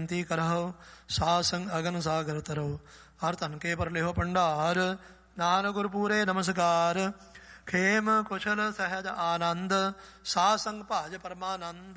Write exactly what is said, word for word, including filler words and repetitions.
ਬੇਨਤੀ ਕਰਹੁ, ਸਾਧ ਸੰਗ ਅਗਨ ਸਾਗਰ ਤਰਹੁ। ਹਰ ਧਨ ਕੇ ਪਰ ਲਿਹੋ ਭੰਡਾਰ, ਨਾਨਕ ਗੁਰ ਪੂਰੇ ਨਮਸਕਾਰ। ਖੇਮ ਕੁਸ਼ਲ ਸਹਿਜ ਆਨੰਦ, ਸਾਧ ਸੰਗ ਭਾਜ ਪਰਮਾਨੰਦ।